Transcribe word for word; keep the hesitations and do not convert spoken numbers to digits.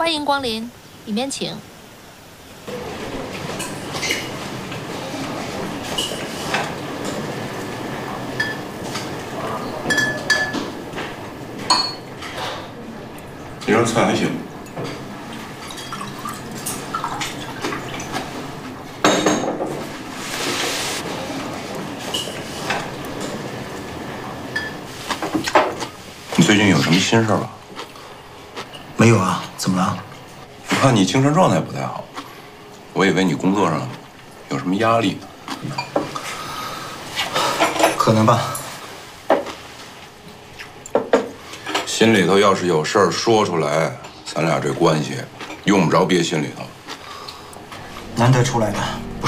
欢迎光临，里面请。 这样菜还行。你最近有什么心事吧？ 没有啊，怎么了？ 我看你精神状态不太好，我以为你工作上有什么压力呢。 可能吧。 心里头要是有事儿说出来，咱俩这关系用不着憋心里头。 难得出来的。